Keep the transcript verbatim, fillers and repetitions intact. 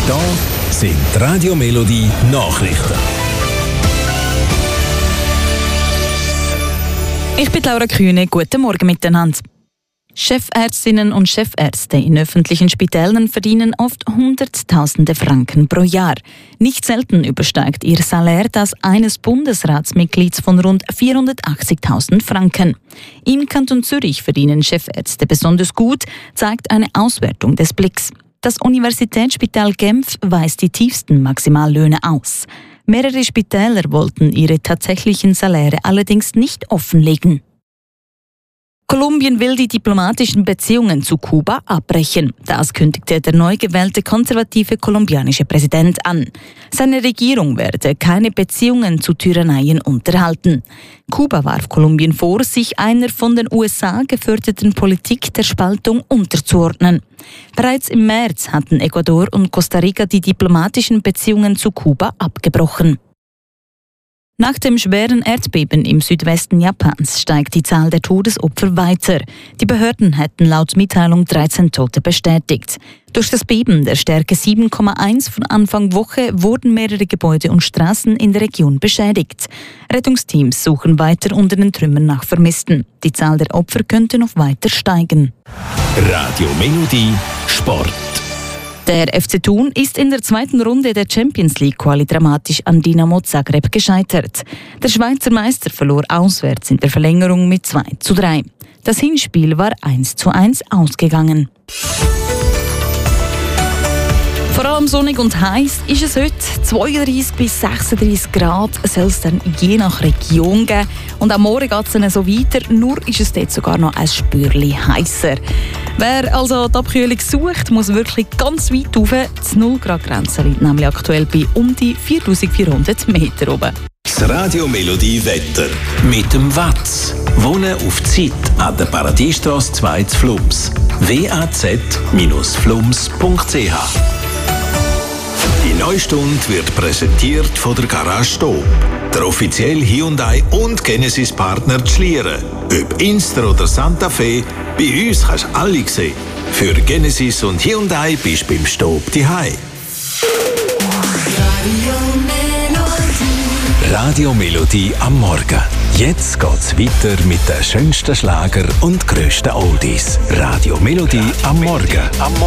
Da sind die Radio Melodie Nachrichten. Ich bin Laura Kühne. Guten Morgen miteinander. Chefärztinnen und Chefärzte in öffentlichen Spitälern verdienen oft Hunderttausende Franken pro Jahr. Nicht selten übersteigt ihr Salär das eines Bundesratsmitglieds von rund vierhundertachtzigtausend Franken. Im Kanton Zürich verdienen Chefärzte besonders gut, zeigt eine Auswertung des Blicks. Das Universitätsspital Genf weist die tiefsten Maximallöhne aus. Mehrere Spitäler wollten ihre tatsächlichen Saläre allerdings nicht offenlegen. Kolumbien will die diplomatischen Beziehungen zu Kuba abbrechen. Das kündigte der neu gewählte konservative kolumbianische Präsident an. Seine Regierung werde keine Beziehungen zu Tyranneien unterhalten. Kuba warf Kolumbien vor, sich einer von den U S A geförderten Politik der Spaltung unterzuordnen. Bereits im März hatten Ecuador und Costa Rica die diplomatischen Beziehungen zu Kuba abgebrochen. Nach dem schweren Erdbeben im Südwesten Japans steigt die Zahl der Todesopfer weiter. Die Behörden hätten laut Mitteilung dreizehn Tote bestätigt. Durch das Beben der Stärke sieben Komma eins von Anfang Woche wurden mehrere Gebäude und Straßen in der Region beschädigt. Rettungsteams suchen weiter unter den Trümmern nach Vermissten. Die Zahl der Opfer könnte noch weiter steigen. Radio Melodie Sport. Der F C Thun ist in der zweiten Runde der Champions League Quali dramatisch an Dinamo Zagreb gescheitert. Der Schweizer Meister verlor auswärts in der Verlängerung mit zwei zu drei. Das Hinspiel war eins zu eins ausgegangen. Vor allem sonnig und heiß ist es heute. zweiunddreissig bis sechsunddreissig Grad soll es dann je nach Region geben. Und am Morgen geht es dann so weiter, nur ist es dort sogar noch ein Spürchen heißer. Wer also die Abkühlung sucht, muss wirklich ganz weit rauf. Die null Grad Grenze liegt nämlich aktuell bei um die viertausendvierhundert Meter oben. Das Radio Melodie Wetter mit dem Watz. Wohnen auf Zeit an der Paradiestrasse zwei zu Flums. w a z Bindestrich flums punkt c h. Die neue Stunde wird präsentiert von der Garage Stob, der offizielle Hyundai und Genesis Partner Schlieren. Ob Inster oder Santa Fe, bei uns kannst du alle sehen. Für Genesis und Hyundai bist du beim Stob daheim. Radio Melodie am Morgen. Jetzt geht's weiter mit den schönsten Schlager und grössten Oldies. Radio Melodie am Morgen.